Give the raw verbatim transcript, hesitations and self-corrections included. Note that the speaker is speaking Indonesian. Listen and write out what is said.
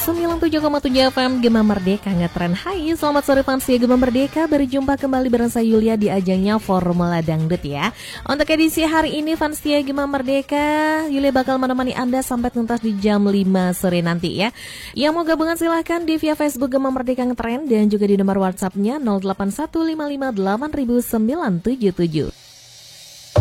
sembilan puluh tujuh koma tujuh F M Gema Merdeka ngetren. Hai, selamat sore fans Gema Merdeka. Berjumpa kembali bareng saya Yulia di ajangnya Formula Dangdut ya. Untuk edisi hari ini fans Gema Merdeka, Yulia bakal menemani Anda sampai tuntas di jam lima sore nanti ya. Yang mau gabungan silahkan di via Facebook Gema Merdeka ngetren dan juga di nomor WhatsApp-nya nol delapan satu lima lima delapan sembilan tujuh tujuh.